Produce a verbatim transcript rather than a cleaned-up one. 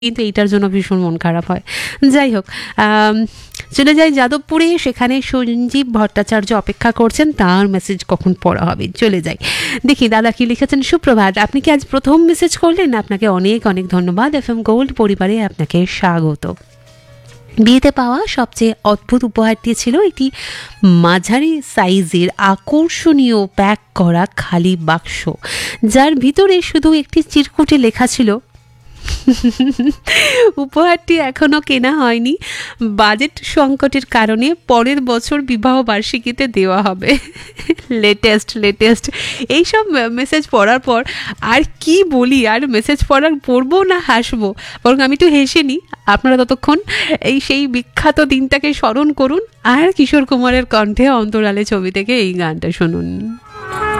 কিন্তু এইটার জন্য ভীষণ মন খারাপ হয়। যাই হোক, চলে যাই যাদবপুরে, সেখানে সঞ্জীব ভট্টাচার্য অপেক্ষা করছেন, তার মেসেজ কখন পড়া হবে। চলে যাই, দেখি দাদা কি লিখেছেন। সুপ্রভাত, আপনি কি আজ প্রথম মেসেজ করলেন? আপনাকে অনেক অনেক ধন্যবাদ। এফ এম গোল্ড পরিবারে আপনাকে স্বাগত। বিয়েতে পাওয়া সবচেয়ে অদ্ভুত উপহারটি ছিল একটি মাঝারি সাইজের আকর্ষণীয় প্যাক করা খালি বাক্স, যার ভিতরে শুধু একটি চিরকুটে লেখা ছিল উপহারটি এখনও কেনা হয়নি, বাজেট সংকটের কারণে পরের বছর বিবাহ বার্ষিকীতে দেওয়া হবে। লেটেস্ট লেটেস্ট এইসব মেসেজ পড়ার পর আর কি বলি, আর মেসেজ পড়ার পড়বো না হাসবো, বরং আমি একটু হেসে নিই। আপনারা ততক্ষণ এই সেই বিখ্যাত দিনটাকে স্মরণ করুন আর কিশোর কুমারের কণ্ঠে অন্তরালে ছবি থেকে এই গানটা শুনুন।